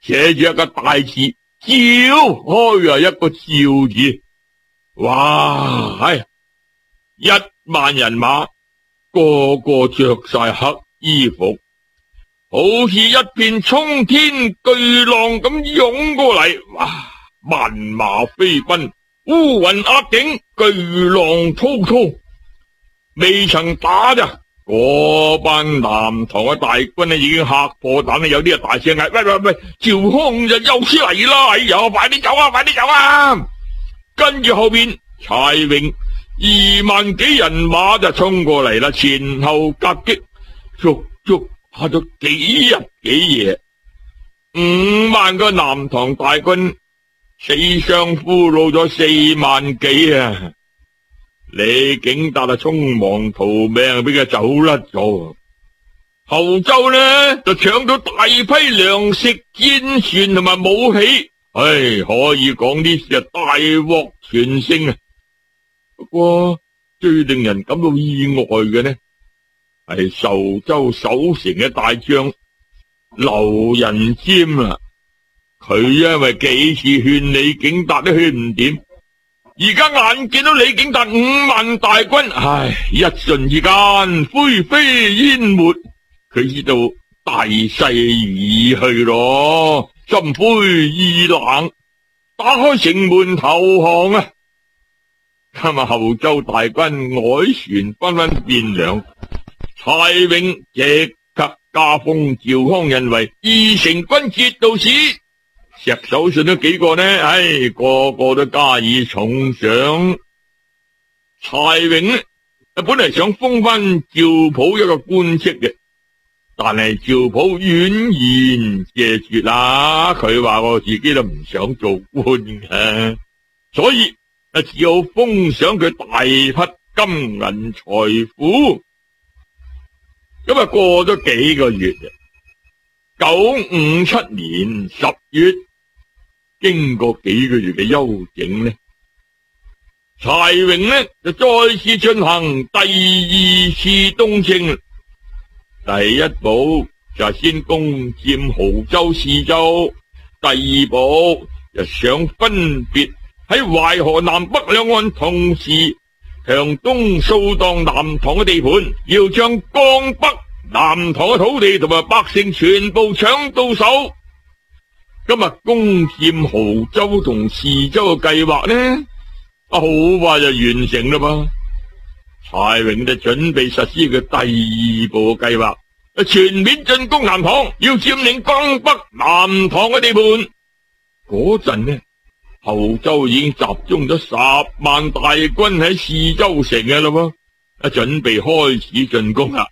寫住一個大字召，開一個召字。哇，一萬人馬，個個着晒黑衣服，好似一片衝天巨浪咁湧過嚟。哇，萬馬飛奔，烏雲壓頂，巨浪滔滔。未曾打咋，嗰班南唐嘅大軍呢已經嚇破膽啦，有啲大聲嗌：喂，趙匡胤又先嚟啦！哎呀，快啲走啊，快啲走啊！跟住後邊柴榮2萬幾人馬就衝過嚟啦，前後夾擊，足足打咗幾日幾夜，5萬個南唐大軍死傷俘虜咗4萬幾啊！李景達匆忙逃命，俾佢走甩咗。後周呢就搶到大批糧食、戰船同埋武器，可以講呢事係大獲全勝啊！不過最令人感到意外嘅呢，係壽州守城嘅大將劉仁瞻啦。佢因為幾次勸李景達都勸唔掂，而家眼見到李景達5萬大軍，一瞬之間灰飛煙滅，佢知道大勢已去咯，心灰意冷，打開城門投降啊！今日後周大軍凱旋紛紛變糧，柴榮即刻加封趙匡胤為義成軍節度使。石守信都幾個呢，個個都加以重賞。柴榮呢，本嚟想封翻趙普一個官職嘅，但係趙普婉言謝絕啦，佢話我自己都唔想做官嘅，所以只好封賞佢大筆金銀財富。咁過咗幾個月，957年10月，經過幾個月嘅休整呢，柴榮呢就再次進行第2次東征。第一步就先攻佔亳州、泗州，第二步就想分別喺淮河南北兩岸同時向東掃蕩南唐嘅地盤，要將江北南唐嘅土地同埋百姓全部搶到手。今日攻佔亳州同泗州嘅計劃呢，好快就完成啦噃。柴榮就準備實施佢第2步嘅計劃，全面進攻南唐，要佔領江北南唐嘅地盤。嗰陣呢，亳州已經集中咗10萬大軍喺泗州城嘅啦噃，準備開始進攻啦。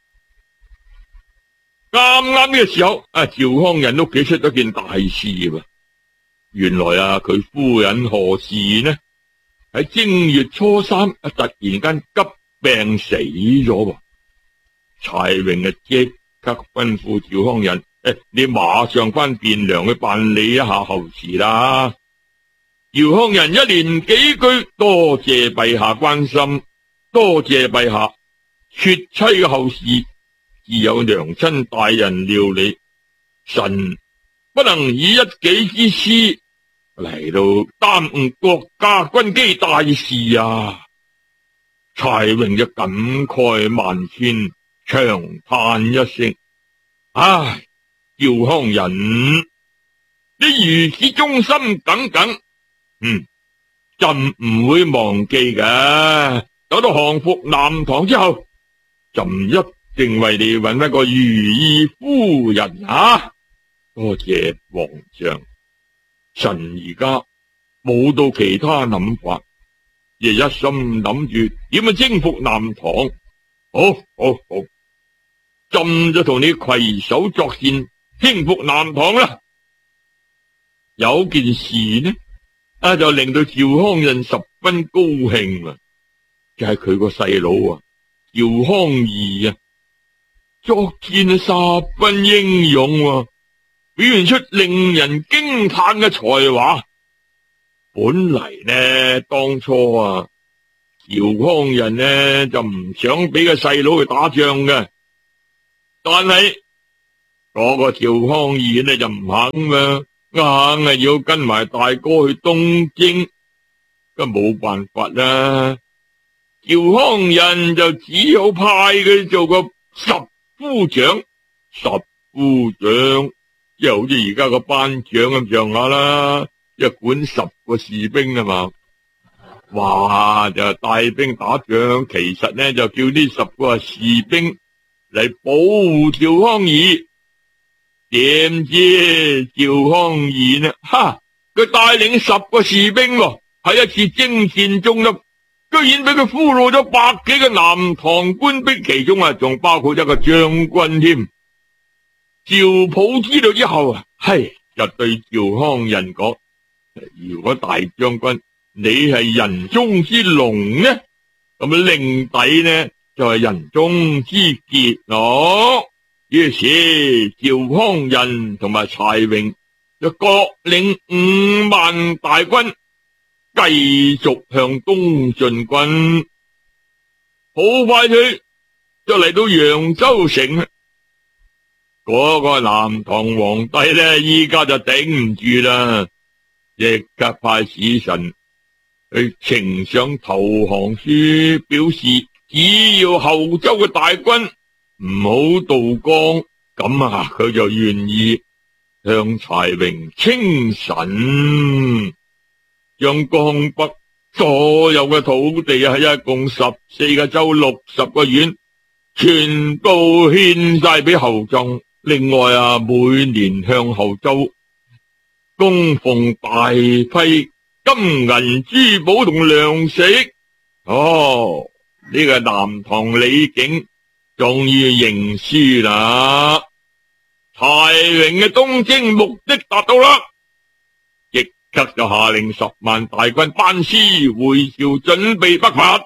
啱啱呢個時候，趙匡胤屋企出咗件大事喎。原來佢夫人何氏呢喺正月初3突然間急病死咗喎。柴榮即刻吩咐趙匡胤，你馬上翻汴梁去辦理一下後事啦。趙匡胤一連幾句多謝陛下關心，多謝陛下，妾妻嘅後事自有娘親大人料理，臣不能以一己之私嚟到耽誤國家軍機大事啊！柴榮就感慨萬千，長嘆一聲：唉，趙匡胤，你如此忠心耿耿，朕唔會忘記嘅。等到降服南唐之後，朕一定為你揾一個如意夫人啊！多謝皇上，臣而家冇到其他諗法，亦一心諗住點樣征服南唐。好，朕就同你攜手作戰，征服南唐啦。有件事呢，就令到趙匡胤十分高興啦，就係佢個細佬趙匡義作戰十分英勇，表現出令人驚嘆嘅才華。本嚟呢，當初趙匡胤呢就唔想俾個細佬去打仗嘅，但係嗰個趙匡義呢就唔肯嘛， 硬係要跟埋大哥去東征，咁冇辦法啦。趙匡胤就只好派佢做個十夫長，十夫長即係好似而家個班長咁上下啦，一管10個士兵啊嘛。哇！就帶兵打仗，其實呢就叫呢10個士兵嚟保護趙匡義。點知趙匡義呢？佢帶領10個士兵喺一次征戰中呢，居然俾佢俘虜咗100幾個南唐官兵，其中仲包括一個將軍添。趙普知道之後就對趙匡胤講：如果大將軍你係人中之龍呢，咁令弟呢就係人中之傑咯。於是趙匡胤同埋柴榮就各領5萬大軍繼續向東進軍，好快脆就嚟到揚州城。嗰個南唐皇帝呢，依家就頂唔住啦，即刻派使臣去呈上投降書，表示只要後周嘅大軍唔好渡江，咁佢就願意向柴榮稱臣，將江北所有嘅土地一共14個州60個縣，全部獻晒俾後周。另外每年向後周供奉大批金銀珠寶同糧食。呢個南唐李景終於認輸啦，柴榮嘅東征目的達到啦，即刻就下令10萬大軍班師回朝，準備北伐。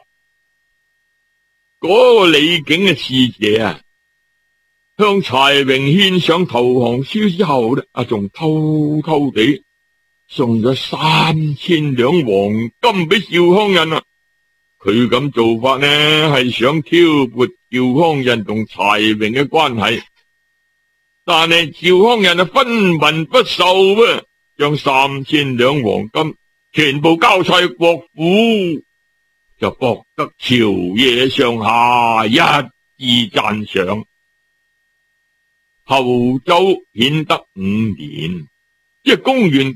嗰個李景嘅使者向柴榮獻上投降書之後呢，仲偷偷地送咗3000兩黃金俾趙匡胤。佢咁做法呢，係想挑撥趙匡胤同柴榮嘅關係，但係趙匡胤分文不受啊，將3000兩黃金全部交晒國府，就博得朝野上下一致讚賞。後周顯德5年，即係公元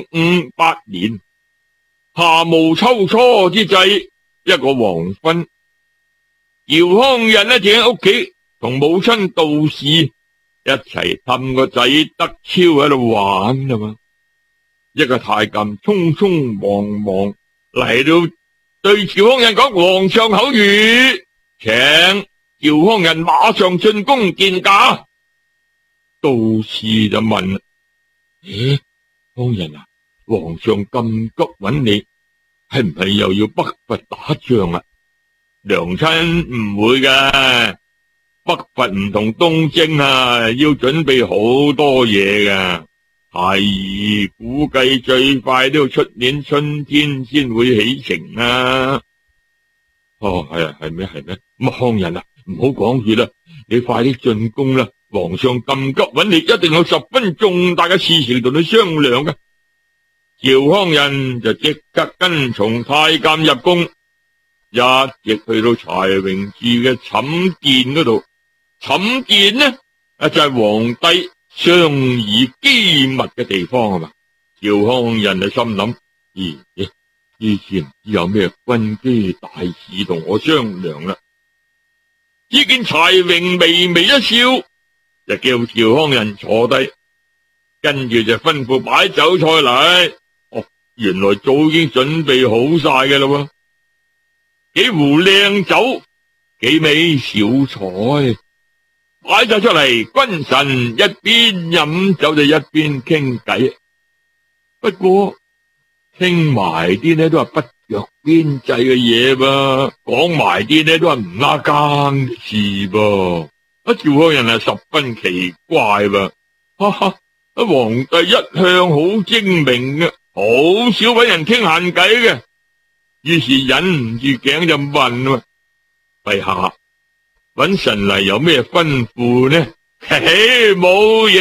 958年夏暮秋初之際，一個黃昏，趙匡胤呢正喺屋企同母親杜氏一齊氹個仔德超喺度玩啊嘛。一個太監匆匆忙忙嚟到，對趙匡胤講：皇上口諭，請趙匡胤馬上進宮見駕。杜氏就問：匡胤啊，皇上咁急揾你，係唔係又要北伐打仗啊？娘親唔會㗎，北伐唔同東征要準備好多嘢㗎。孩兒估計最快都要出年春天先會起程啦。係咩？咁匡胤啊，唔好講住啦，你快啲進宮啦。皇上咁急揾你，一定有十分重大嘅事情同你商量嘅。趙匡胤就即刻跟從太監入宮，一直去到柴榮住嘅寢殿嗰度。寢殿呢，就係皇帝商議機密嘅地方啊嘛。趙匡胤就心諗：以前唔知有咩軍機大事同我商量啦。只見柴榮微微一笑，就叫趙匡胤坐低，跟住就吩咐擺酒菜嚟。原來早已經準備好晒嘅啦，幾壺靚酒，幾味小菜擺晒出嚟，君臣一邊飲酒就一邊傾偈。不過傾埋啲呢都係不着邊際嘅嘢噃，講埋啲呢都係唔啱更嘅事噃。趙匡胤十分奇怪噃，皇帝一向好精明嘅，好少搵人傾閒偈嘅。於是忍唔住頸就問：陛下，搵臣嚟有咩吩咐呢？冇嘢。